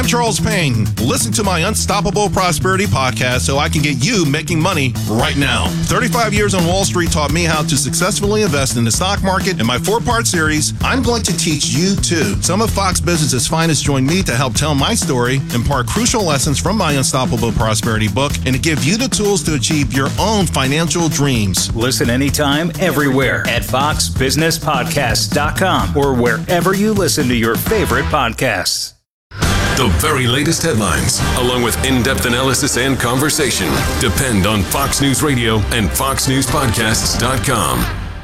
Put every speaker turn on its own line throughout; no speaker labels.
Charles Payne. Listen to my Unstoppable Prosperity podcast so I can get you making money right now. 35 years on Wall Street taught me how to successfully invest in the stock market. In my 4-part series, I'm going to teach you too. Some of Fox Business's finest join me to help tell my story, impart crucial lessons from my Unstoppable Prosperity book, and to give you the tools to achieve your own financial dreams.
Listen anytime, everywhere at foxbusinesspodcast.com or wherever you listen to your favorite podcasts.
The very latest headlines, along with in-depth analysis and conversation, depend on Fox News Radio and foxnewspodcasts.com.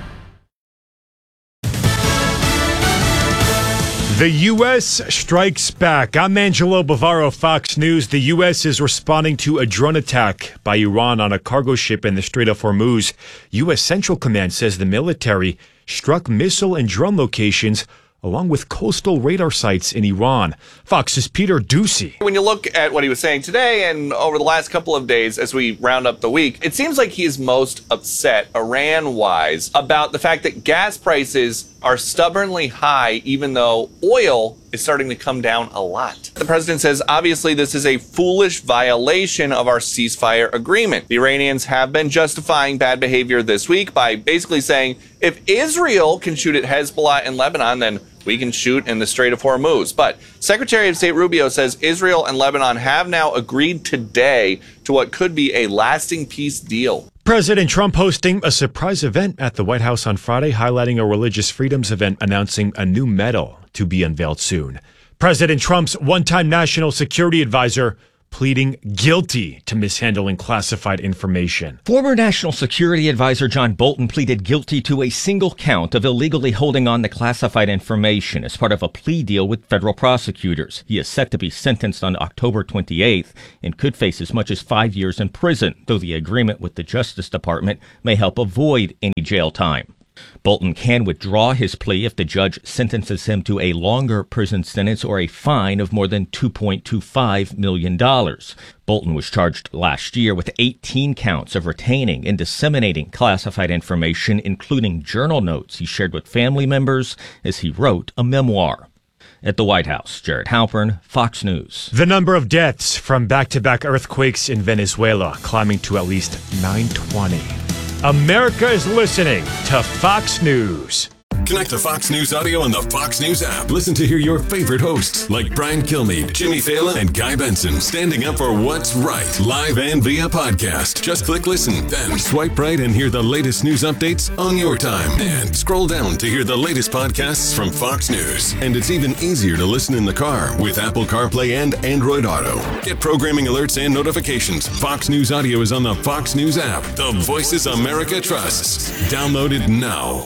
The U.S. strikes back. I'm Angelo Bavaro, Fox News. The U.S. is responding to a drone attack by Iran on a cargo ship in the Strait of Hormuz. U.S. Central Command says the military struck missile and drone locations along with coastal radar sites in Iran. Fox's Peter Doocy.
When you look at what he was saying today and over the last couple of days as we round up the week, it seems like he is most upset, Iran-wise, about the fact that gas prices are stubbornly high, even though oil is starting to come down a lot. The president says, obviously, this is a foolish violation of our ceasefire agreement. The Iranians have been justifying bad behavior this week by basically saying, if Israel can shoot at Hezbollah in Lebanon, then we can shoot in the Strait of Hormuz. But Secretary of State Rubio says Israel and Lebanon have now agreed today to what could be a lasting peace deal.
President Trump hosting a surprise event at the White House on Friday, highlighting a religious freedoms event, announcing a new medal to be unveiled soon. President Trump's one-time national security advisor pleading guilty to mishandling classified information.
Former National Security Advisor John Bolton pleaded guilty to a single count of illegally holding on to classified information as part of a plea deal with federal prosecutors. He is set to be sentenced on October 28th and could face as much as 5 years in prison, though the agreement with the Justice Department may help avoid any jail time. Bolton can withdraw his plea if the judge sentences him to a longer prison sentence or a fine of more than $2.25 million. Bolton was charged last year with 18 counts of retaining and disseminating classified information, including journal notes he shared with family members as he wrote a memoir. At the White House, Jared Halpern, Fox News.
The number of deaths from back-to-back earthquakes in Venezuela climbing to at least 920. America is listening to Fox News.
Connect to Fox News Audio on the Fox News app. Listen to hear your favorite hosts like Brian Kilmeade, Jimmy Fallon, and Guy Benson standing up for what's right, live and via podcast. Just click listen, then swipe right and hear the latest news updates on your time. And scroll down to hear the latest podcasts from Fox News. And it's even easier to listen in the car with Apple CarPlay and Android Auto. Get programming alerts and notifications. Fox News Audio is on the Fox News app. The voices America trusts. Download it now.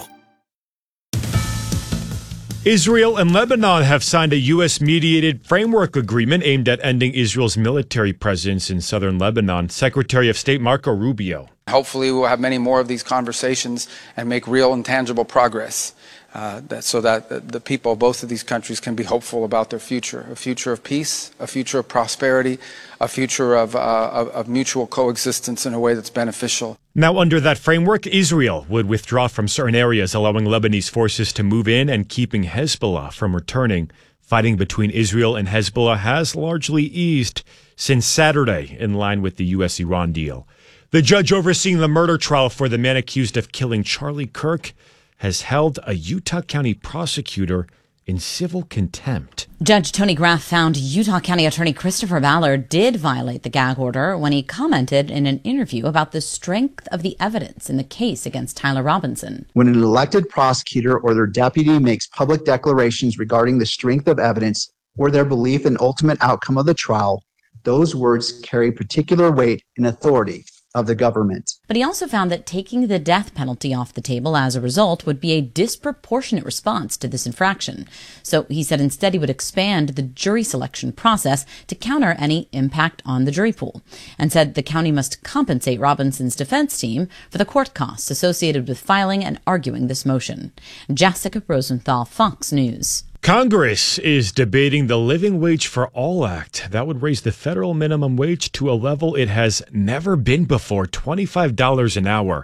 Israel and Lebanon have signed a U.S.-mediated framework agreement aimed at ending Israel's military presence in southern Lebanon. Secretary of State Marco Rubio.
Hopefully we'll have many more of these conversations and make real and tangible progress so that the people of both of these countries can be hopeful about their future, a future of peace, a future of prosperity, a future of mutual coexistence in a way that's beneficial.
Now, under that framework, Israel would withdraw from certain areas, allowing Lebanese forces to move in and keeping Hezbollah from returning. Fighting between Israel and Hezbollah has largely eased since Saturday, in line with the U.S.-Iran deal. The judge overseeing the murder trial for the man accused of killing Charlie Kirk has held a Utah County prosecutor in civil contempt.
Judge Tony Graff found Utah County Attorney Christopher Ballard did violate the gag order when he commented in an interview about the strength of the evidence in the case against Tyler Robinson.
When an elected prosecutor or their deputy makes public declarations regarding the strength of evidence or their belief in ultimate outcome of the trial, those words carry particular weight and authority of the government.
But he also found that taking the death penalty off the table as a result would be a disproportionate response to this infraction. So he said instead he would expand the jury selection process to counter any impact on the jury pool, and said the county must compensate Robinson's defense team for the court costs associated with filing and arguing this motion. Jessica Rosenthal, Fox News.
Congress is debating the Living Wage for All Act. That would raise the federal minimum wage to a level it has never been before, $25 an hour.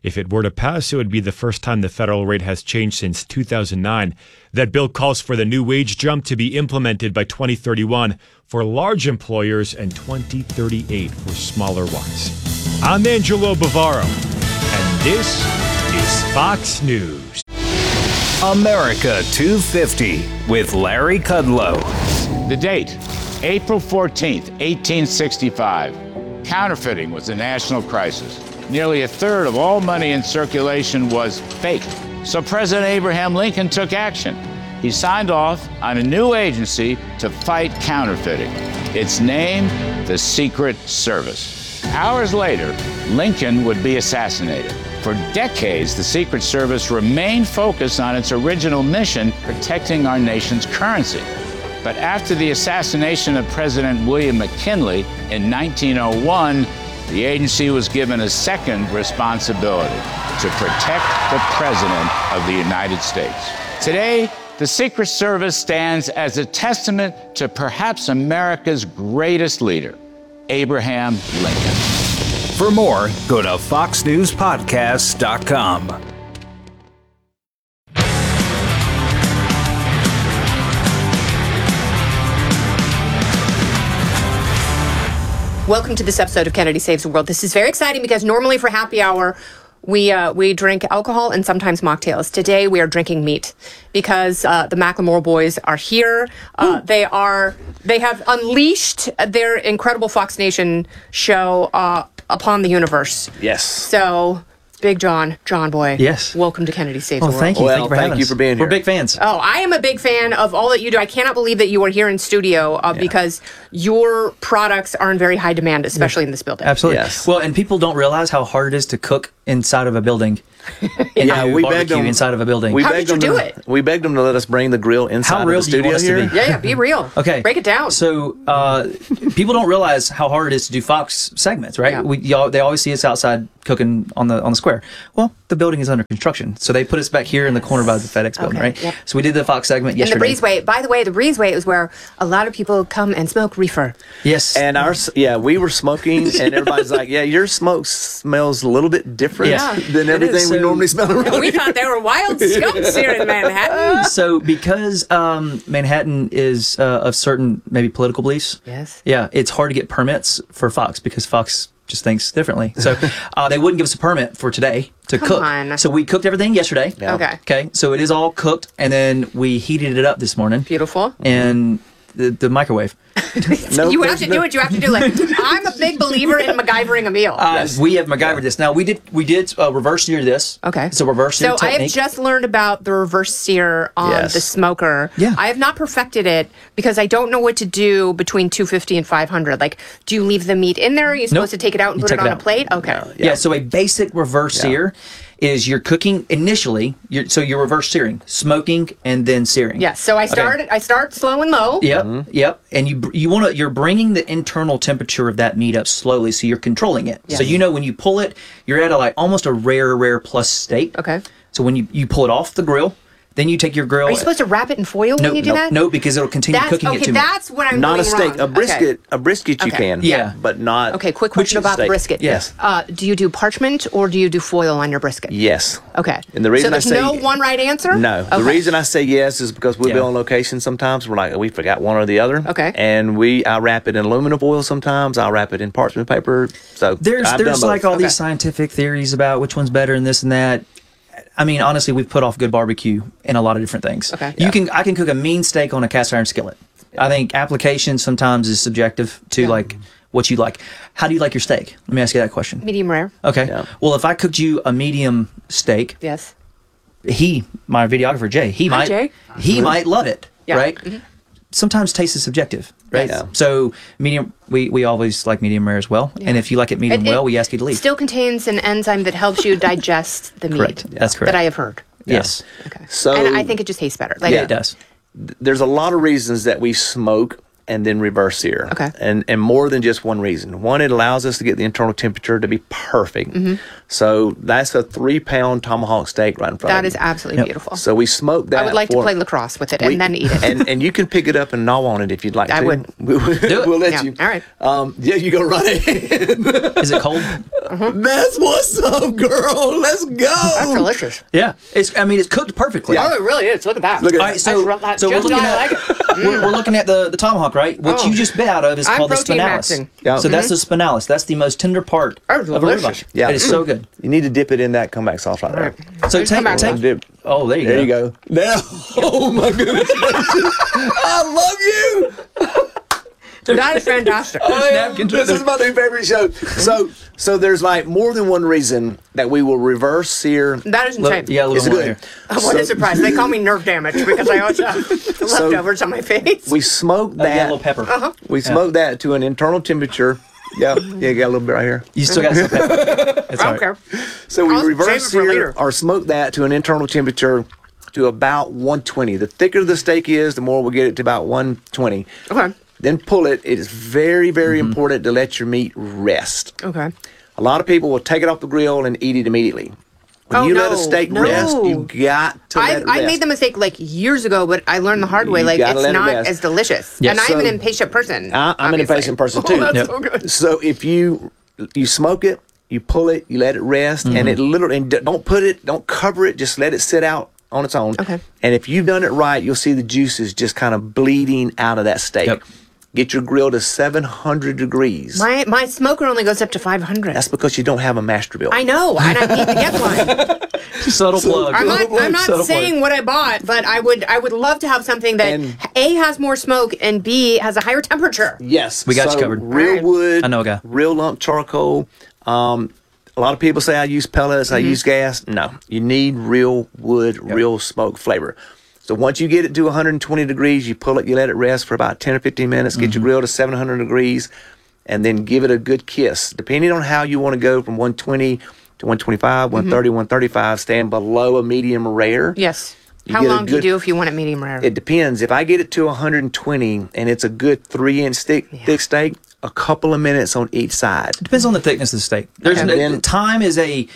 If it were to pass, it would be the first time the federal rate has changed since 2009. That bill calls for the new wage jump to be implemented by 2031 for large employers and 2038 for smaller ones. I'm Angelo Bavaro, and this is Fox News.
America 250 with Larry Kudlow.
The date, April 14th, 1865. Counterfeiting was a national crisis. Nearly a third of all money in circulation was fake. So President Abraham Lincoln took action. He signed off on a new agency to fight counterfeiting. Its name, the Secret Service. Hours later, Lincoln would be assassinated. For decades, the Secret Service remained focused on its original mission, protecting our nation's currency. But after the assassination of President William McKinley in 1901, the agency was given a second responsibility: to protect the President of the United States. Today, the Secret Service stands as a testament to perhaps America's greatest leader, Abraham Lincoln.
For more, go to foxnewspodcast.com.
Welcome to this episode of Kennedy Saves the World. This is very exciting because normally for happy hour, we drink alcohol and sometimes mocktails. Today we are drinking meat because the Macklemore boys are here. They have unleashed their incredible Fox Nation show upon the universe.
Yes.
So, Big John Boy.
Yes.
Welcome to Kennedy Saves the World.
Thank you. Thank you for being here.
We're big fans.
Oh, I am a big fan of all that you do. I cannot believe that you are here in studio because your products are in very high demand, especially in this building.
Absolutely.
Yes.
Well, and people don't realize how hard it is to cook inside of a building.
We begged them
inside of a building.
How did you do it?
We begged them to let us bring the grill inside of the studio here.
Yeah, be real.
Okay.
Break it down.
So, people don't realize how hard it is to do Fox segments, right?
Yeah.
They always see us outside cooking on the square. Well, the building is under construction, so they put us back here in the corner by the FedEx building, right? Yep. So we did the Fox segment yesterday.
And the Breezeway. By the way, the Breezeway is where a lot of people come and smoke reefer.
Yes.
And we were smoking, and everybody's like, "Yeah, your smoke smells a little bit different than everything we normally smell around."
We thought there were wild skunks here in Manhattan.
So because Manhattan is of certain maybe political beliefs, it's hard to get permits for Fox because Fox just thinks differently. So they wouldn't give us a permit for today to cook. So we cooked everything yesterday.
Yeah.
Okay. So it is all cooked, and then we heated it up this morning.
Beautiful.
And the microwave.
You have to do what you have to do. Like, I'm a big believer in MacGyvering a meal.
We have MacGyvered this. Now we did reverse sear this.
Okay.
It's a reverse sear technique.
I have just learned about the reverse sear on the smoker.
Yeah.
I have not perfected it because I don't know what to do between 250 and 500. Like, do you leave the meat in there? Are you supposed to take it out and put it on a plate? Okay.
Yeah. So a basic reverse sear is you're cooking initially. You're reverse searing, smoking, and then searing.
Yeah. So I start slow and low.
Yep. Yep. And you're bringing the internal temperature of that meat up slowly, so you're controlling it.
Yes.
So when you pull it, you're at almost a rare plus state.
Okay.
So when you pull it off the grill, then you take your grill.
Are you supposed to wrap it in foil when you do that?
No, because it'll continue cooking it too much.
That's what I'm
not
doing
a steak.
wrong.
A brisket. A brisket you can.
Yeah.
But not.
Okay. Quick question about the brisket.
Yes.
Do you do parchment or do you do foil on your brisket?
Yes.
Okay.
And the reason
so there's no one right answer?
No.
Okay.
The reason I say yes is because we'll be on location sometimes. We're like, we forgot one or the other.
Okay.
And I wrap it in aluminum foil sometimes. I'll wrap it in parchment paper. So
there's like all these scientific theories about which one's better and this and that. I mean, honestly, we've put off good barbecue in a lot of different things.
Okay.
I can cook a mean steak on a cast iron skillet. I think application sometimes is subjective to like what you like. How do you like your steak? Let me ask you that question.
Medium rare.
Okay. Yeah. Well, if I cooked you a medium steak,
yes,
my videographer Jay, he might love it, right? Mm-hmm. Sometimes taste is subjective, right?
Yes.
So medium, we always like medium rare as well. Yeah. And if you like it medium well, we ask you to leave.
Still contains an enzyme that helps you digest the meat.
Correct. That's correct.
That I have heard.
Yes.
Okay.
So
and I think it just tastes better.
It does.
There's a lot of reasons that we smoke and then reverse sear.
Okay.
And more than just one reason. One, it allows us to get the internal temperature to be perfect.
Mm-hmm.
So that's a 3-pound tomahawk steak right in front of you.
That is absolutely beautiful.
So we smoke that.
I would like to play lacrosse with it and then eat it.
And you can pick it up and gnaw on it if you'd like to.
I would.
We'll let you.
All right.
Yeah, you go right ahead.
Is it cold?
That's what's up, girl. Let's go.
That's delicious.
Yeah. It's cooked perfectly.
Oh, it really is. Look at that.
Look at
All right, so
That's
we're
just
looking
how I
at
like it.
we're looking at the tomahawk, right? What you just bit out of is
I'm
called the
protein
spinalis.
maxing.
Yeah.
So that's the spinalis. That's the most tender part
Oh,
of a
delicious.
ribeye.
Yeah.
It is so good.
You need to dip it in that comeback sauce right there.
So
Come back.
Dip.
Oh, there you
There
go.
you go. Now, oh my goodness. I love you.
That is fantastic.
This is my new favorite show. So there's like more than one reason that we will reverse sear.
That is insane.
Yeah, a little
It's
more
good.
here.
What a surprise. They call me nerve damage because I always have leftovers on my face.
We smoke
Yeah, a
that.
little pepper.
We smoke that to an internal temperature. Yeah, you got a little bit right here.
You still got some pepper. It's
I
all
don't
right.
care.
So we
I'll save
reverse
it for
sear
later.
or smoke that to an internal temperature to about 120. The thicker the steak is, the more we'll get it to about 120.
Okay.
Then pull it. It is very, very important to let your meat rest.
Okay.
A lot of people will take it off the grill and eat it immediately. When you let a steak rest, you got to let it rest.
I made the mistake like years ago, but I learned the hard way.
You
Like
gotta
it's
let it
not
rest.
as delicious.
Yeah,
And I'm
so-
an impatient person.
I'm an
obviously.
impatient person too.
Oh, that's so good.
So if you smoke it, you pull it, you let it rest, and it literally don't cover it, just let it sit out on its own.
Okay.
And if you've done it right, you'll see the juices just kind of bleeding out of that steak.
Yep.
Get your grill to 700 degrees.
My smoker only goes up to 500.
That's because you don't have a Masterbuilt.
I know, and I need to get one.
Subtle plug.
I'm not
Subtle
saying
plug.
what I bought, but I would love to have something that A has more smoke and B has a higher temperature.
Yes.
We got you
So
covered.
Real
Alright.
wood.
I know a guy.
Real lump charcoal. A lot of people say I use pellets, I use gas. No, you need real wood, real smoke flavor. So once you get it to 120 degrees, you pull it, you let it rest for about 10 or 15 minutes, get your grill to 700 degrees, and then give it a good kiss. Depending on how you want to go from 120 to 125, 130, 135, staying below a medium rare.
Yes.
You
How
get a
long do you
good-
do if you want it medium rare?
It depends. If I get it to 120 and it's a good 3-inch thick steak, a couple of minutes on each side.
Depends on the thickness of the steak. There's time is a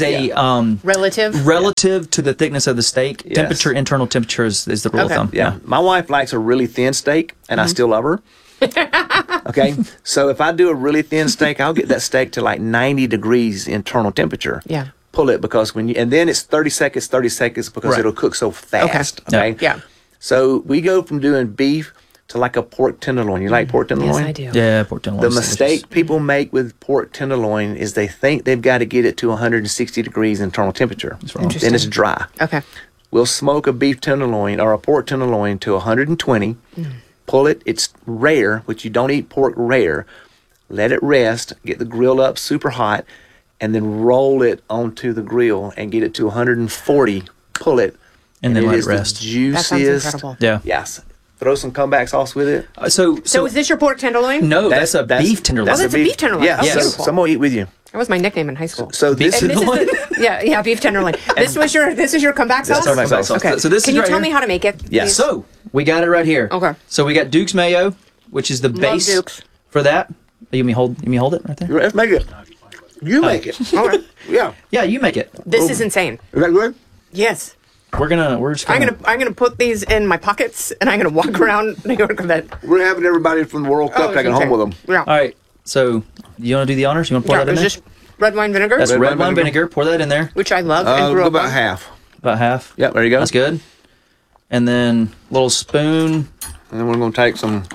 relative
to the thickness of the steak.
Yes.
Temperature, internal temperature is the rule of thumb.
Yeah. My wife likes a really thin steak, and I still love her. Okay. So if I do a really thin steak, I'll get that steak to like 90 degrees internal temperature.
Yeah.
Pull it because and then it's 30 seconds because
Right.
it'll cook so fast.
Okay.
Okay.
Yeah.
So we go from doing beef to like a pork tenderloin. You like pork tenderloin?
Yes, I do.
Yeah, pork tenderloin.
The mistake people make with pork tenderloin is they think they've got to get it to 160 degrees internal temperature. That's
wrong.
Then it's dry.
Okay.
We'll smoke a beef tenderloin or a pork tenderloin to 120. Pull it. It's rare, which you don't eat pork rare. Let it rest. Get the grill up super hot, and then roll it onto the grill and get it to 140. Pull it,
And then let it
is
rest.
The juiciest.
That sounds incredible.
Yeah.
Yes. Throw some comeback sauce with it.
So
is this your pork tenderloin?
no, that's a beef tenderloin.
Oh, that's a beef tenderloin.
Yeah.
Oh,
So,
beautiful.
so I'm gonna eat with you.
That was my nickname in high school.
So this
And
is
this is beef tenderloin. This is your comeback sauce.
comeback sauce.
Okay.
So this
Can
is
you
right
tell
here.
me how to make it?
Yes.
please?
So we got it right here.
Okay.
So we got Duke's mayo, which is the base
Duke's.
for that. You mean hold it right there?
Let's make it. You make it.
Okay.
Yeah.
Yeah, you make it.
This is insane.
Is that good?
Yes.
We're just
I'm
gonna
gonna put these in my pockets and I'm gonna walk around and go to bed.
We're having everybody from the World Cup
it's
taking home
insane.
with them.
Yeah.
All right. So you want to do the honors? You want to pour
Yeah,
that in
is
there?
this red wine vinegar?
That's
Red
red
wine
wine
vinegar.
vinegar. Pour that in there.
Which I love and grew
Go
up
about
on.
half.
About half.
Yep, there you go.
That's good. And then a little spoon.
And then we're going to take some.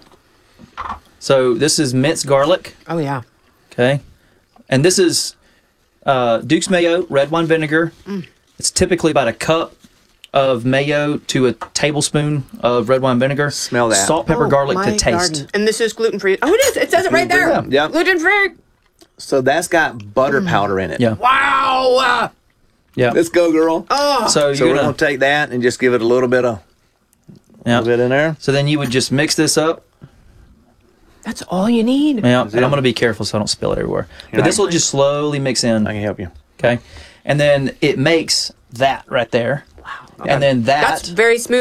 So this is minced garlic.
Oh yeah.
Okay. And this is Duke's mayo, red wine vinegar. It's typically about a cup of mayo to a tablespoon of red wine vinegar.
Smell that.
Salt, pepper, garlic
my
to taste.
garden. And this is gluten free. Oh, it is. It says it right there.
Yeah. Yep.
Gluten free.
So that's got butter powder in it.
Yeah.
Wow.
Yeah.
Let's go, girl.
Oh.
So
So
you're
we're
gonna
going to take that and just give it a little bit of
yeah.
in there.
So then you would just mix this up.
That's all you need.
Yeah. And I'm gonna be careful so I don't spill it everywhere. But this will just slowly mix in.
I can help you.
Okay. And then it makes that right there. Wow. And then
That's very smooth.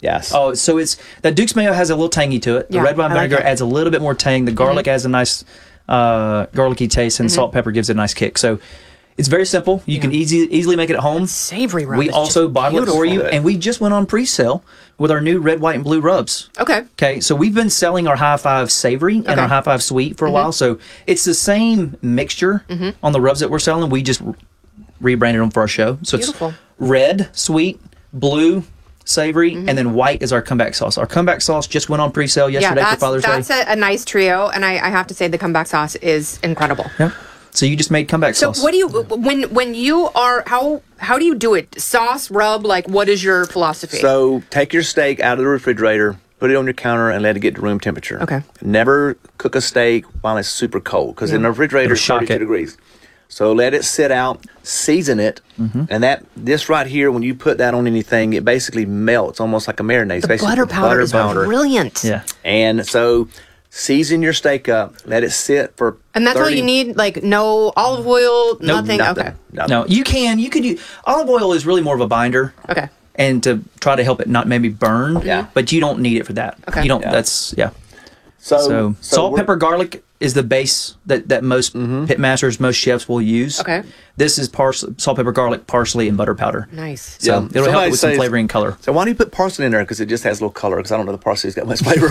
Yes.
Oh, so it's that Duke's mayo has a little tangy to it. The
Yeah,
red wine
I like
vinegar
it.
adds a little bit more tang. The garlic adds a nice garlicky taste, and salt pepper gives it a nice kick. So it's very simple. You can easily make it at home.
Savory rub.
We
is
also
just
bottle it for you,
beautiful.
and we just went on pre-sale with our new red, white, and blue rubs.
Okay.
Okay, so we've been selling our High Five Savory and our High Five Sweet for a while. So it's the same mixture on the rubs that we're selling. We just rebranded them for our show. So
Beautiful.
it's red, sweet, blue, savory, and then white is our comeback sauce. Our comeback sauce just went on pre-sale yesterday for Father's Day.
That's a nice trio, and I have to say the comeback sauce is incredible.
Yeah. So you just made comeback
So
sauce.
what do you when you are how do you do it? Sauce, rub, like what is your philosophy?
So take your steak out of the refrigerator, put it on your counter, and let it get to room temperature.
Okay.
Never cook a steak while it's super cold, because in the refrigerator it's 32 degrees. So let it sit out, season it, and this right here, when you put that on anything, it basically melts almost like a marinade.
the
Basically,
butter powder is brilliant.
Yeah.
And so season your steak up, let it sit for
And that's all
30
you need? Like no olive oil, nothing? Okay.
No, you could use olive oil is really more of a binder.
Okay.
And to try to help it not maybe burn.
Yeah.
But you don't need it for that.
Okay.
You don't.
Yeah.
That's
So
salt,
we're-
pepper, garlic is the base that most pit masters, most chefs will use.
Okay.
This is salt, pepper, garlic, parsley, and butter powder.
Nice.
So
Yeah.
it'll help
Somebody
it with some
says-
flavor and color.
So why do you put parsley in there? Because it just has a little color. Because I don't know the parsley's got much flavor.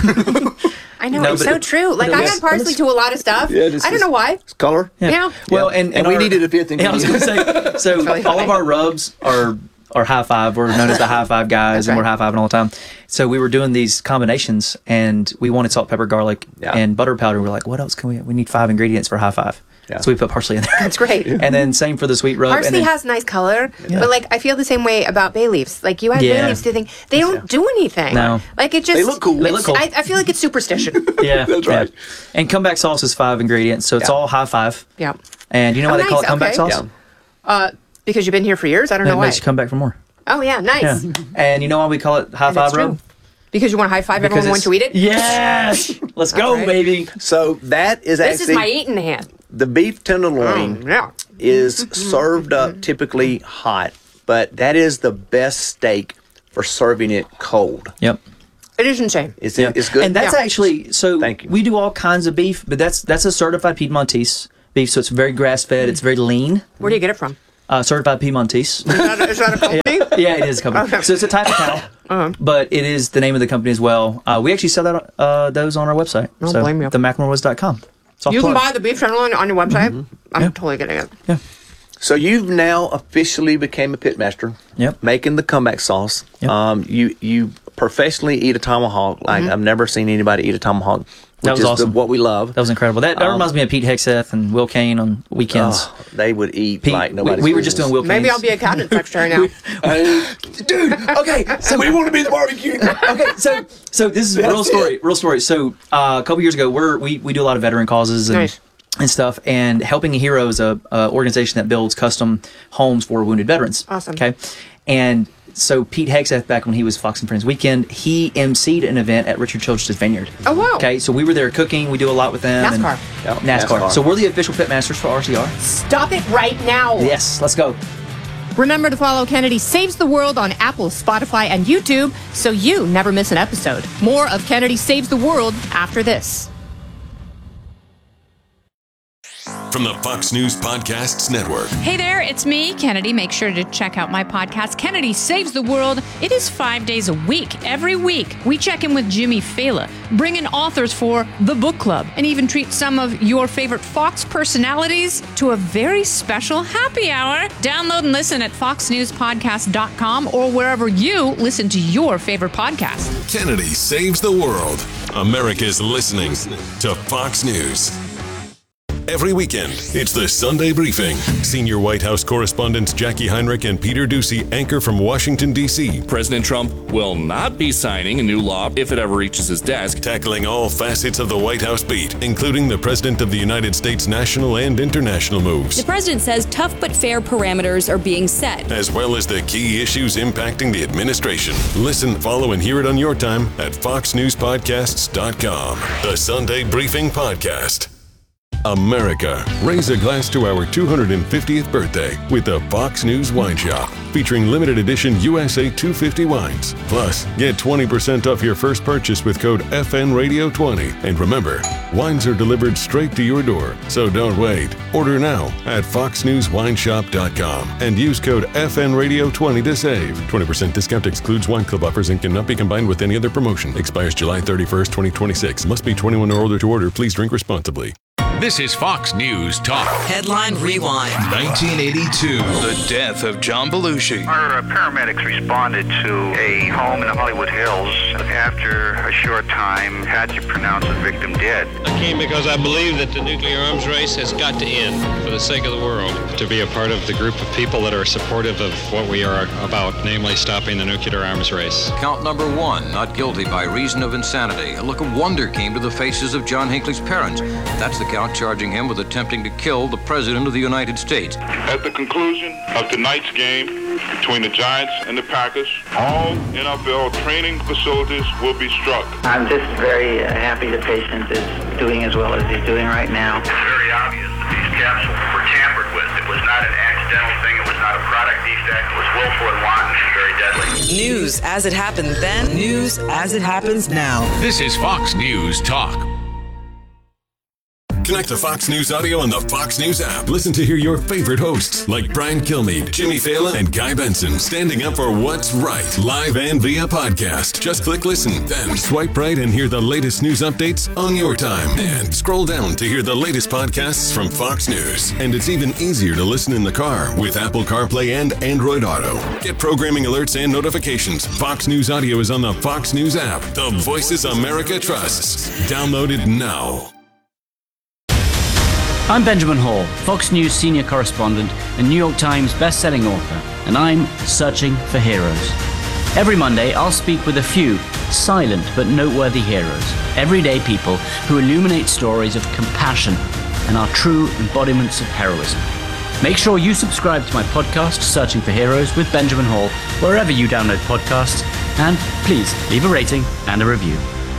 I know,
No,
it's
but
so
it-
true. Like
but
I
it's-
add parsley to a lot of stuff.
Yeah, just-
I don't know why.
It's color.
Yeah.
Well,
Yeah.
and
we
our-
needed a fifth
Yeah, I was going
ingredient.
to say. So
really
all of
funny.
our rubs are High Five. We're known as the High Five guys, and
Okay.
we're high fiving all the time. So we were doing these combinations, and we wanted salt, pepper, garlic,
Yeah.
and butter powder. We're like, what else can we? We need 5 ingredients for High Five.
Yeah.
So we put parsley in there.
That's great.
And then same for the sweet rub. and
Parsley
then,
has nice color, but like I feel the same way about bay leaves. Like you add bay
Yeah.
leaves to things, they don't do anything.
No.
Like it just
They look cool.
They look cool.
I feel like it's superstition.
yeah,
That's right.
yeah. And comeback sauce is 5 ingredients, so it's
Yeah.
all High Five.
Yeah.
And you know why they call it
nice,
comeback
okay.
sauce?
Yeah.
Because you've been here for years. I don't know
It
why.
makes you come back for more.
Oh yeah, nice.
Yeah. And you know why we call it High
And it's
Five rub?
true. Because you want to high five
Because
everyone when
it's-
to eat it.
Yes. Let's go,
right.
baby.
So that is
This
actually
is my eating hand.
the beef tenderloin.
Yeah.
Is served up typically hot, but that is the best steak for serving it cold.
Yep.
It is insane.
It's good.
And that's
Yeah.
actually so.
Thank you.
We do all kinds of beef, but that's a certified Piedmontese beef, so it's very grass fed. It's very lean.
Where do you get it from?
Certified Piedmontese.
Is that a company?
Yeah, it is a company.
Okay.
So it's a type of cow, but it is the name of the company as well. We actually sell that those on our website.
I don't
so
blame you.
themaclemorwoods.com. Soft
You can
plug.
buy the beef tenderloin on your website. I'm totally getting it.
So you've now officially became a pit master.
Yep.
Making the comeback sauce.
Yep.
You professionally eat a tomahawk. Like I've never seen anybody eat a tomahawk.
That
Which
was
is
awesome.
what we love.
That was incredible. That reminds me of Pete Hegseth and Will Kane on weekends.
Oh, they would eat
Pete,
like nobody's
we were just
business.
doing Will
Maybe
Kane's.
I'll be a cabinet secretary now.
Dude, okay, so we want to be the barbecue.
Okay, so this is a real story. So a couple years ago, we do a lot of veteran causes and
Nice.
and stuff, and Helping a Hero is a organization that builds custom homes for wounded veterans.
Awesome.
Okay, and so Pete Hegseth, back when he was Fox and Friends Weekend, he emceed an event at Richard Childress's Vineyard.
Oh, wow.
Okay, so we were there cooking. We do a lot with them. and-
NASCAR.
Yep,
NASCAR.
NASCAR.
So we're the official pit masters for RCR.
Stop it right now.
Yes, let's go.
Remember to follow Kennedy Saves the World on Apple, Spotify, and YouTube so you never miss an episode. More of Kennedy Saves the World after this.
From the Fox News Podcasts Network.
Hey there, it's me, Kennedy. Make sure to check out my podcast, Kennedy Saves the World. It is 5 days a week. Every week, we check in with Jimmy Fallon, bring in authors for the book club, and even treat some of your favorite Fox personalities to a very special happy hour. Download and listen at foxnewspodcast.com or wherever you listen to your favorite podcast.
Kennedy Saves the World. America's listening to Fox News. Every weekend, it's the Sunday Briefing. Senior White House correspondents Jackie Heinrich and Peter Doocy anchor from Washington, D.C.
President Trump will not be signing a new law if it ever reaches his desk.
Tackling all facets of the White House beat, including the President of the United States' national and international moves.
The president says tough but fair parameters are being set,
As well as the key issues impacting the administration. Listen, follow, and hear it on your time at foxnewspodcasts.com. The Sunday Briefing Podcast. America. Raise a glass to our 250th birthday with the Fox News Wine Shop, featuring limited edition USA 250 wines. Plus, get 20% off your first purchase with code FNRadio20. And remember, wines are delivered straight to your door, so don't wait. Order now at foxnewswineshop.com and use code FNRadio20 to save. 20% discount excludes wine club offers and cannot be combined with any other promotion. Expires July 31st, 2026. Must be 21 or older to order. Please drink responsibly.
This is Fox News Talk.
Headline Rewind.
1982. The death of John Belushi.
Our paramedics responded to a home in the Hollywood Hills. After a short time, had to pronounce the victim dead.
I came because I believe that the nuclear arms race has got to end for the sake of the world. To be a part of the group of people that are supportive of what we are about, namely stopping the nuclear arms race.
Count number 1, not guilty by reason of insanity. A look of wonder came to the faces of John Hinckley's parents. That's the count charging him with attempting to kill the President of the United States.
At the conclusion of tonight's game between the Giants and the Packers, all NFL training facilities will be struck.
I'm just very happy the patient is doing as well as he's doing right now.
It's very obvious that these capsules were tampered with. It was not an accidental thing. It was not a product defect. It was willful and wanton and very deadly.
News as it happened then, news as it happens now.
This is Fox News Talk.
Connect to Fox News Audio on the Fox News app. Listen to hear your favorite hosts like Brian Kilmeade, Jimmy Fallon, and Guy Benson standing up for what's right, live and via podcast. Just click listen, then swipe right and hear the latest news updates on your time. And scroll down to hear the latest podcasts from Fox News. And it's even easier to listen in the car with Apple CarPlay and Android Auto. Get programming alerts and notifications. Fox News Audio is on the Fox News app. The voices America trusts. Download it now.
I'm Benjamin Hall, Fox News senior correspondent and New York Times best-selling author, and I'm searching for heroes. Every Monday, I'll speak with a few silent but noteworthy heroes, everyday people who illuminate stories of compassion and are true embodiments of heroism. Make sure you subscribe to my podcast, Searching for Heroes with Benjamin Hall, wherever you download podcasts, and please leave a rating and a review.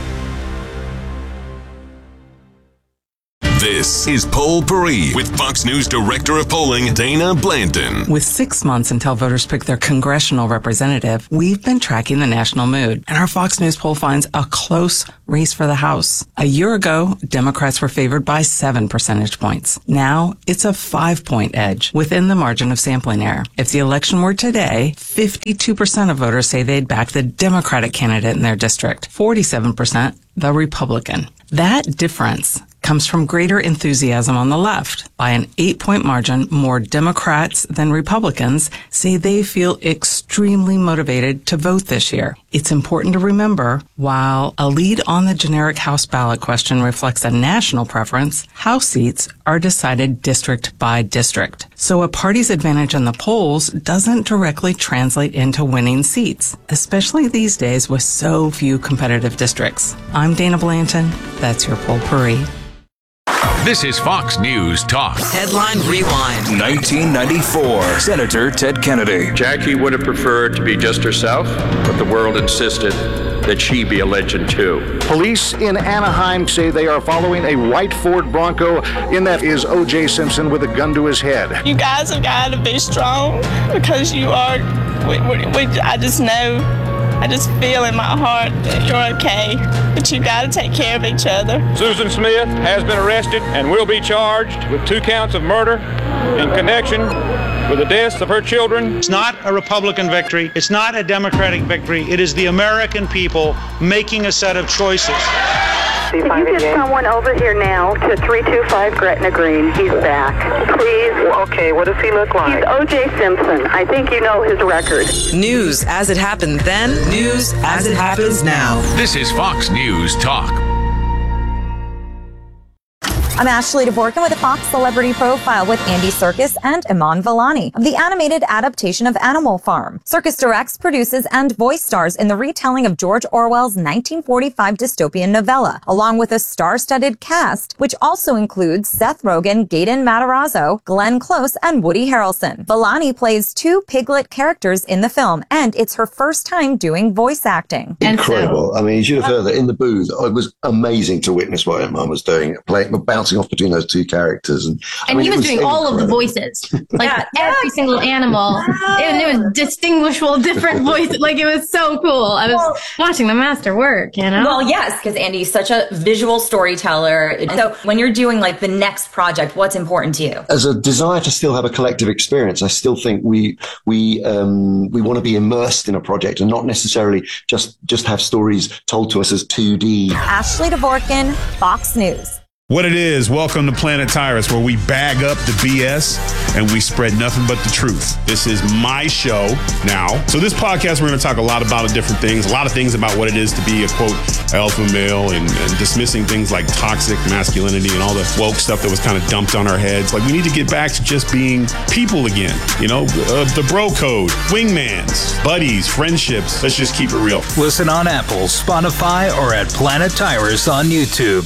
This is Poll Paris with Fox News Director of Polling, Dana Blanton.
With 6 months until voters pick their congressional representative, we've been tracking the national mood, and our Fox News poll finds a close race for the House. A year ago, Democrats were favored by 7 percentage points. Now, it's a 5-point edge within the margin of sampling error. If the election were today, 52% of voters say they'd back the Democratic candidate in their district, 47% the Republican. That difference comes from greater enthusiasm on the left. By an 8-point margin, more Democrats than Republicans say they feel extremely motivated to vote this year. It's important to remember, while a lead on the generic House ballot question reflects a national preference, House seats are decided district by district. So a party's advantage in the polls doesn't directly translate into winning seats, especially these days with so few competitive districts. I'm Dana Blanton. That's your Poll Paris.
This is Fox News Talk.
Headline Rewind.
1994. Senator Ted Kennedy.
Jackie would have preferred to be just herself, but the world insisted that she be a legend too.
Police in Anaheim say they are following a white Ford Bronco. In that is O.J. Simpson with a gun to his head.
You guys have got to be strong because you are. I just know. I just feel in my heart that you're okay, but you got to take care of each other.
Susan Smith has been arrested and will be charged with 2 counts of murder in connection with the deaths of her children.
It's not a Republican victory. It's not a Democratic victory. It is the American people making a set of choices.
Can you get someone over here now to 325 Gretna Green? He's back. Please. Okay, what does he look like? He's O.J. Simpson. I think you know his record.
News as it happened then, news as it happens now.
This is Fox News Talk.
I'm Ashley Dvorkin with a Fox Celebrity Profile with Andy Serkis and Iman Vellani of the animated adaptation of Animal Farm. Serkis directs, produces, and voice stars in the retelling of George Orwell's 1945 dystopian novella, along with a star-studded cast, which also includes Seth Rogen, Gaten Matarazzo, Glenn Close, and Woody Harrelson. Vellani plays 2 Piglet characters in the film, and it's her first time doing voice acting.
Incredible. I mean, you should have heard that in the booth. It was amazing to witness what Iman was doing, bouncing
bouncing off between those two characters. And
he was doing all of the voices, like every single animal, and it was distinguishable, different voices. Like, it was so cool. I was watching the master work, you know?
Well, yes, because Andy's such a visual storyteller. So when you're doing like the next project, what's important to you?
As a desire to still have a collective experience, I still think we want to be immersed in a project and not necessarily just have stories told to us as 2D.
Ashley Dvorkin, Fox News.
What it is, welcome to Planet Tyrus, where we bag up the BS and we spread nothing but the truth. This is my show now. So this podcast, we're going to talk a lot about different things, a lot of things about what it is to be a, quote, alpha male and dismissing things like toxic masculinity and all the woke stuff that was kind of dumped on our heads. Like, we need to get back to just being people again, you know, the bro code, wingmans, buddies, friendships. Let's just keep it real.
Listen on Apple, Spotify, or at Planet Tyrus on YouTube.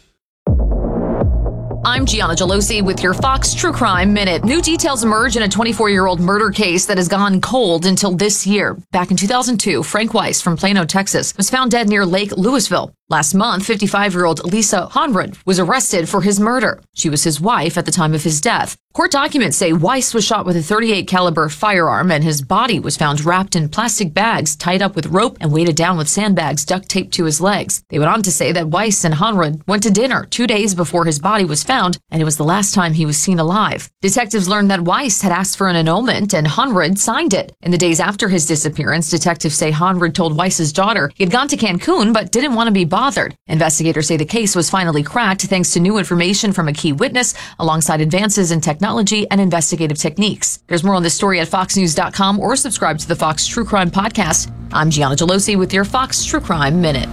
I'm Gianna Gelosi with your Fox True Crime Minute. New details emerge in a 24-year-old murder case that has gone cold until this year. Back in 2002, Frank Weiss from Plano, Texas, was found dead near Lake Louisville. Last month, 55-year-old Lisa Honrud was arrested for his murder. She was his wife at the time of his death. Court documents say Weiss was shot with a .38 caliber firearm, and his body was found wrapped in plastic bags, tied up with rope, and weighted down with sandbags duct taped to his legs. They went on to say that Weiss and Honrud went to dinner 2 days before his body was found, and it was the last time he was seen alive. Detectives learned that Weiss had asked for an annulment, and Honrud signed it. In the days after his disappearance, detectives say Honrud told Weiss's daughter he had gone to Cancun but didn't want to be bothered. Investigators say the case was finally cracked thanks to new information from a key witness, alongside advances in technology and investigative techniques. There's more on this story at foxnews.com or subscribe to the Fox True Crime Podcast. I'm Gianna Gelosi with your Fox True Crime Minute.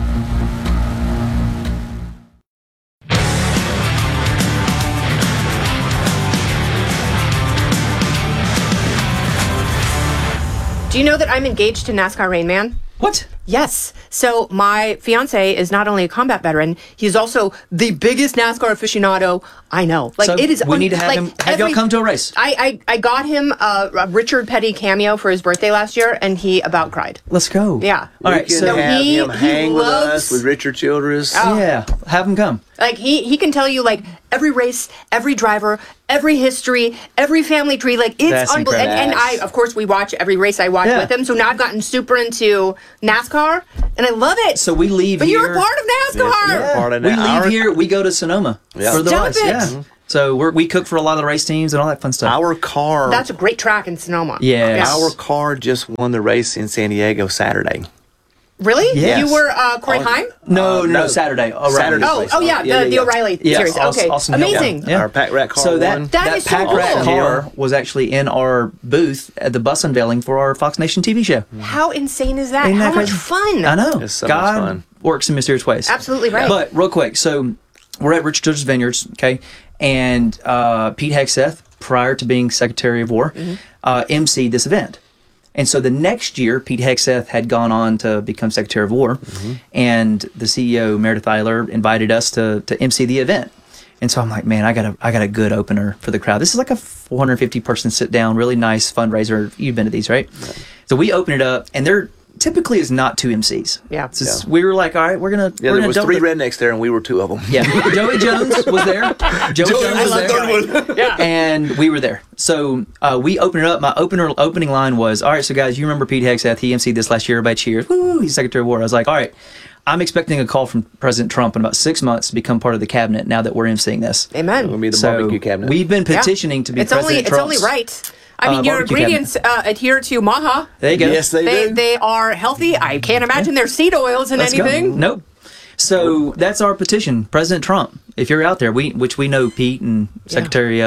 Do you know that I'm engaged to NASCAR Rain Man?
What?
Yes. So my fiance is not only a combat veteran, he's also the biggest NASCAR aficionado I know. Like,
so
it is.
We need to have him. Have y'all come to a race?
I got him a Richard Petty cameo for his birthday last year, and he about cried.
Let's go.
Yeah.
All right.
So
have
him
hang
with us
with Richard Childress. Oh. Yeah. Have him come.
Like, he can tell you, like, every race, every driver, every history, every family tree. Like, it's unbelievable. And I, of course, we watch every race I watch with him. So now I've gotten super into NASCAR, and I love it.
So we leave
but
here.
But you're a part of NASCAR.
Yes, part of we leave here, we go to Sonoma for the race. Yeah. Mm-hmm. So we cook for a lot of the race teams and all that fun stuff.
Our car.
That's a great track in Sonoma.
Yes.
Our car just won the race in San Diego Saturday.
Really?
Yes.
You were Corey Heim?
No, Saturday.
Saturday. The O'Reilly series. Okay,
Austin
amazing.
Yeah.
Our pack rat car.
So
that is
pack
so
rat
cool.
car was actually in our booth at the bus unveiling for our Fox Nation TV show.
How insane is that?
Ain't
How
that
much
crazy?
fun?
I know.
It's so
God
much fun.
Works in mysterious ways.
Absolutely right.
But real quick, so we're at Richard Childress Vineyards, okay, and Pete Hegseth, prior to being Secretary of War, emceed this event. And so the next year, Pete Hegseth had gone on to become Secretary of War, and the CEO, Meredith Eiler, invited us to MC the event. And so I'm like, man, I got a good opener for the crowd. This is like a 450-person sit-down, really nice fundraiser. You've been to these, right? So we open it up, and there typically is not two MCs.
Yeah.
We were like, all right, we're gonna
there was three rednecks there, and we were two of them.
Yeah. Joey Jones was there. Joey Jones was there. Yeah. And we were there. So we opened it up. My opening line was, all right, so guys, you remember Pete Hegseth? He emceed this last year. Everybody cheers. Woo, he's Secretary of War. I was like, all right, I'm expecting a call from President Trump in about 6 months to become part of the cabinet now that we're emceeing this.
Amen.
We'll be the barbecue cabinet.
We've been petitioning to be President Trump's.
It's only right. I mean, your ingredients adhere to MAHA.
There you go.
Yes, they do.
They are healthy. I can't imagine their seed oils in anything.
Nope. So that's our petition, President Trump. If you're out there, which we know Pete and Secretary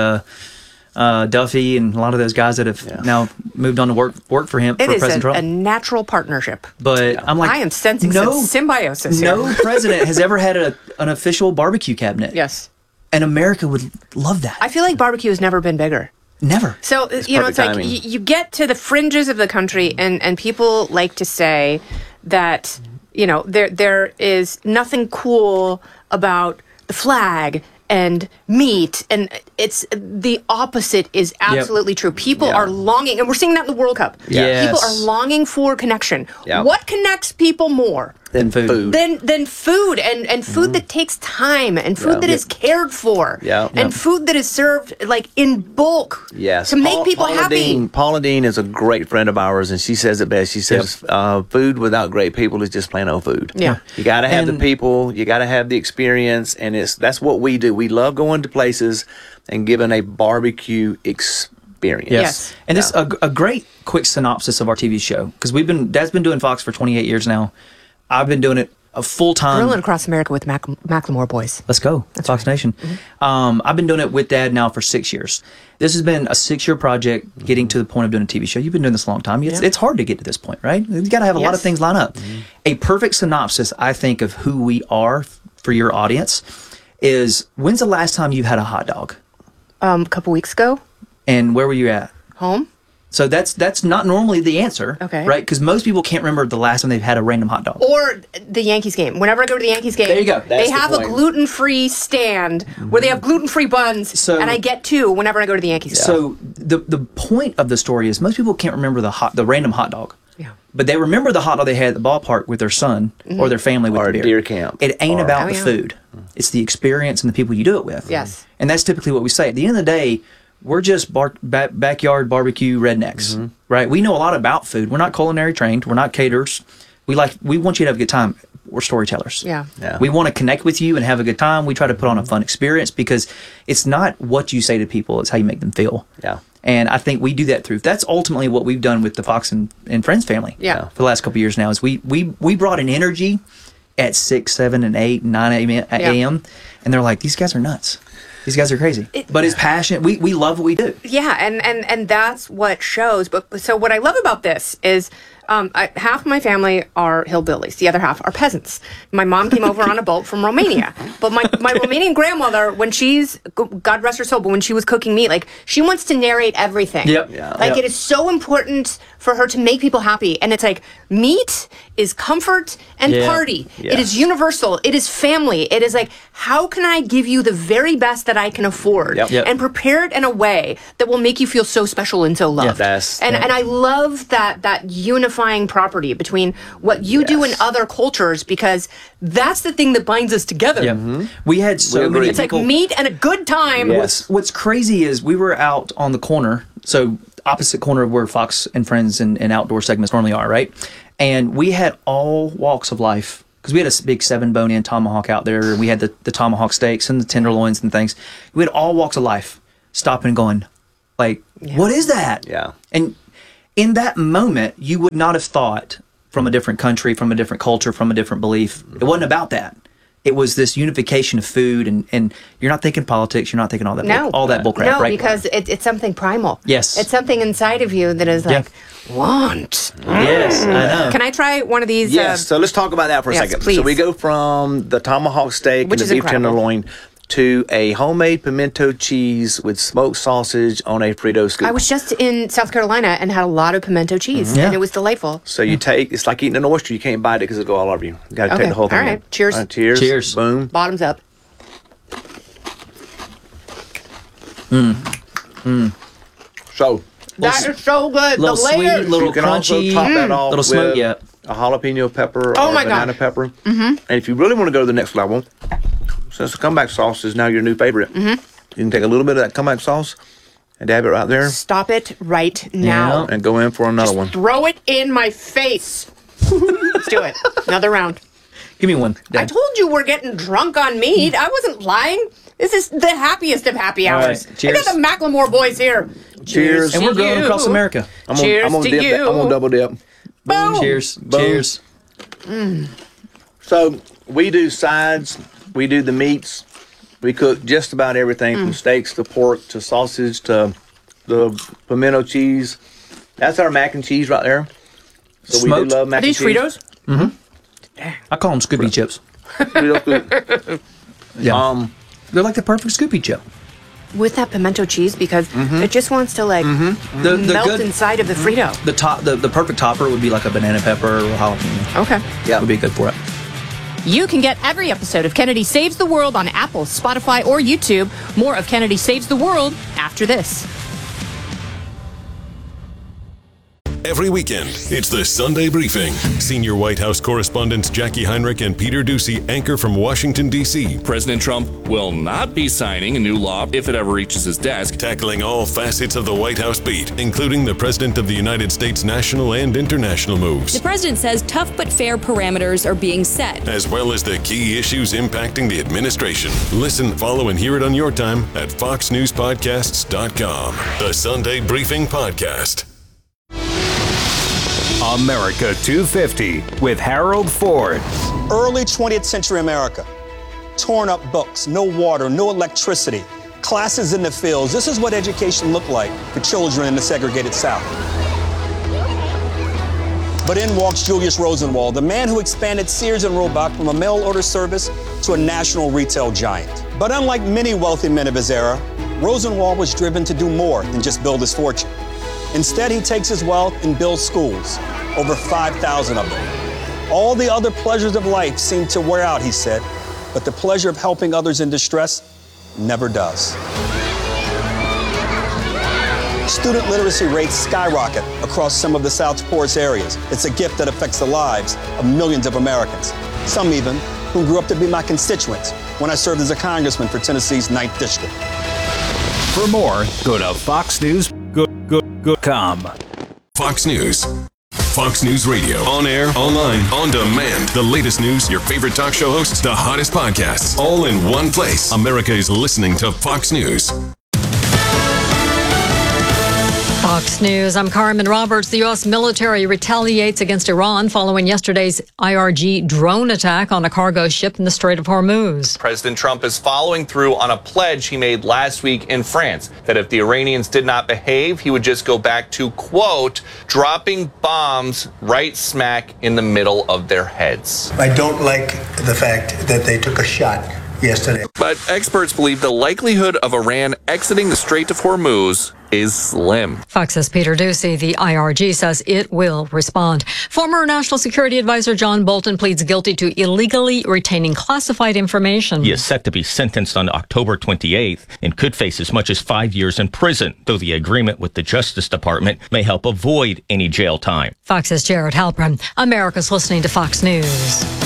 Duffy and a lot of those guys that have now moved on to work for him, for President Trump.
It is a natural partnership.
But I'm like,
I am sensing some symbiosis here.
No president has ever had an official barbecue cabinet.
Yes.
And America would love that.
I feel like barbecue has never been bigger.
Never.
So, it's like you get to the fringes of the country, and people like to say that, there is nothing cool about the flag and meat, and it's the opposite is absolutely true. People are longing, and we're seeing that in the World Cup.
Yes.
People are longing for connection.
Yep.
What connects people more
Than food.
Than food and food that takes time and food that is cared for. And food that is served like in bulk.
Yes.
To make people happy.
Paula Dean is a great friend of ours, and she says it best. She says, food without great people is just plain old food.
Yeah.
You got to have the people, you got to have the experience, and that's what we do. We love going to places and giving a barbecue experience.
Yes. And this a great quick synopsis of our TV show, because Dad's been doing Fox for 28 years now. I've been doing it a full time.
Grilling across America with Macklemore boys.
Let's go. That's Fox Nation. I've been doing it with Dad now for 6 years. This has been a 6-year project getting to the point of doing a TV show. You've been doing this a long time. It's hard to get to this point, right? You've got to have a lot of things line up. A perfect synopsis, I think, of who we are for your audience is, when's the last time you had a hot dog?
A couple weeks ago.
And where were you at?
Home.
So that's not normally the answer, right? Because most people can't remember the last time they've had a random hot dog.
Or the Yankees game. Whenever I go to the Yankees game,
there you go.
They have a gluten-free stand where they have gluten-free buns, and I get two whenever I go to the Yankees game.
So the point of the story is most people can't remember the random hot dog. Yeah. But they remember the hot dog they had at the ballpark with their son or their family with
or
the beer.
deer camp.
It ain't about the food. It's the experience and the people you do it with.
Yes.
And that's typically what we say. At the end of the day, we're just backyard barbecue rednecks, right? We know a lot about food. We're not culinary trained. We're not caterers. We want you to have a good time. We're storytellers.
Yeah.
We want to connect with you and have a good time. We try to put on a fun experience because it's not what you say to people. It's how you make them feel.
Yeah.
And I think we do that through. That's ultimately what we've done with the Fox and Friends family.
Yeah.
For the last couple of years now is we brought an energy at 6, 7, and 8, 9 a.m. And they're like, these guys are nuts. These guys are crazy. But it's passionate. We love what we do.
Yeah, and that's what shows. But so what I love about this is half my family are hillbillies. The other half are peasants. My mom came over on a boat from Romania. But my Romanian grandmother, when she's, God rest her soul, but when she was cooking meat, like, she wants to narrate everything.
Yep. Yeah.
Like, it is so important for her to make people happy. And it's like, meat is comfort and party.
Yes.
It is universal. It is family. It is like, how can I give you the very best that I can afford and prepare it in a way that will make you feel so special and so loved. And I love that unifying property between what you do in other cultures, because that's the thing that binds us together.
Yeah. We had so many
It's
people.
like meat and a good time.
What's crazy is we were out on the corner, so opposite corner of where Fox and Friends and outdoor segments normally are, right? And we had all walks of life, because we had a big 7 bone-in tomahawk out there. We had the tomahawk steaks and the tenderloins and things. We had all walks of life stopping and going, like, what is that?
Yeah.
And in that moment, you would not have thought from a different country, from a different culture, from a different belief. It wasn't about that. It was this unification of food, and you're not thinking politics. You're not thinking all that bullcrap,
no,
right?
because it's something primal.
Yes.
It's something inside of you that is like, want.
Yes, I know.
Can I try one of these?
Yes, so let's talk about that for a second.
Please.
So we go from the tomahawk steak
Which
and
is
the beef
incredible.
tenderloin to a homemade pimento cheese with smoked sausage on a Frito scoop.
I was just in South Carolina and had a lot of pimento cheese, and it was delightful.
So you take, it's like eating an oyster. You can't bite it because it'll go all over you. You got to take the whole thing.
All right.
in.
Cheers.
All right, cheers.
Cheers.
Boom.
Bottoms up.
So
That is so good.
Little
The layers.
sweet, little
you can
crunchy,
also top that off
little smoke.
with
Yeah.
a jalapeno pepper
Oh
or
my
banana
God.
pepper. And if you really want to go to the next level, since the comeback sauce is now your new favorite, you can take a little bit of that comeback sauce and dab it right there
Stop it right now.
and go in for another one.
Throw it in my face. Let's do it. Another round.
Give me one.
I told you we're getting drunk on meat. I wasn't lying. This is the happiest of happy
All
hours.
right, cheers.
I got the Macklemore boys here.
Cheers.
And we're
to
going
you.
across America.
Cheers
I'm
to
dip
you.
that. I'm gonna double dip.
Boom.
Cheers.
Boom.
Cheers.
So we do sides, we do the meats, we cook just about everything from steaks to pork to sausage to the pimento cheese. That's our mac and cheese right there. So we
Smoked.
do love mac
Are these
and cheese.
Fritos?
I call them Scoopy chips.
Fritos.
Yeah. They're like the perfect Scoopy chip.
With that pimento cheese, because it just wants to like
The
melt
good,
inside of the Frito.
the perfect topper would be like a banana pepper or a jalapeno.
Okay.
Yeah, would be good for it.
You can get every episode of Kennedy Saves the World on Apple, Spotify, or YouTube. More of Kennedy Saves the World after this.
Every weekend, it's the Sunday Briefing. Senior White House correspondents Jackie Heinrich and Peter Doocy anchor from Washington, D.C.
President Trump will not be signing a new law if it ever reaches his desk.
Tackling all facets of the White House beat, including the President of the United States national and international moves.
The president says tough but fair parameters are being set,
as well as the key issues impacting the administration. Listen, follow, and hear it on your time at foxnewspodcasts.com. The Sunday Briefing Podcast.
America 250 with Harold Ford.
Early 20th century America. Torn up books, no water, no electricity, classes in the fields. This is what education looked like for children in the segregated South. But in walks Julius Rosenwald, the man who expanded Sears and Roebuck from a mail order service to a national retail giant. But unlike many wealthy men of his era, Rosenwald was driven to do more than just build his fortune. Instead, he takes his wealth and builds schools, over 5,000 of them. All the other pleasures of life seem to wear out, he said, but the pleasure of helping others in distress never does. Student literacy rates skyrocket across some of the South's poorest areas. It's a gift that affects the lives of millions of Americans, some even who grew up to be my constituents when I served as a congressman for Tennessee's 9th District.
For more, go to foxnews.com.
Fox News. Fox News Radio. On air, online, on demand. The latest news, your favorite talk show hosts, the hottest podcasts, all in one place. America is listening to Fox News.
Fox News, I'm Carmen Roberts. The U.S. military retaliates against Iran following yesterday's IRG drone attack on a cargo ship in the Strait of Hormuz.
President Trump is following through on a pledge he made last week in France that if the Iranians did not behave, he would just go back to, quote, dropping bombs right smack in the middle of their heads.
I don't like the fact that they took a shot yesterday.
But experts believe the likelihood of Iran exiting the Strait of Hormuz is slim.
Fox's Peter Doocy. The IRG says it will respond. Former National Security Advisor John Bolton pleads guilty to illegally retaining classified information.
He is set to be sentenced on October 28th and could face as much as 5 years in prison, though the agreement with the Justice Department may help avoid any jail time.
Fox's Jared Halpern. America's listening to Fox News.